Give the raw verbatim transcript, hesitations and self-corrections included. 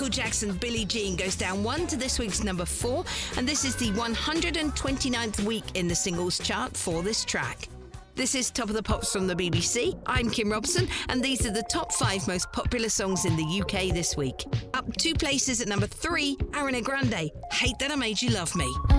Michael Jackson, Billie Jean goes down one to this week's number four, and this is the one hundred twenty-ninth week in the singles chart for this track. This is Top of the Pops from the B B C. I'm Kim Robson, and these are the top five most popular songs in the U K this week. Up two places at number three, Ariana Grande, Hate That I Made You Love Me.